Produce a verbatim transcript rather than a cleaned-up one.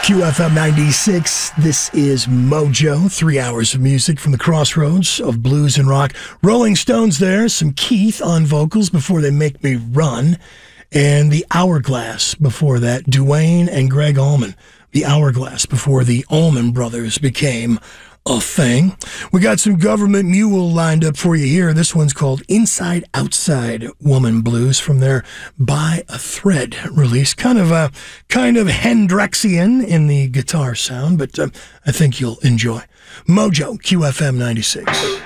Q F M ninety-six, this is Mojo, three hours of music from the crossroads of blues and rock. Rolling Stones there, some Keith on vocals before they make me run, and the Hourglass before that, Duane and Greg Allman. The Hourglass before the Allman Brothers became a thing. We got some Government Mule lined up for you here. This one's called Inside Outside Woman Blues from their By a Thread release. Kind of a kind of Hendrixian in the guitar sound, but uh, I think you'll enjoy. Mojo, Q F M ninety-six.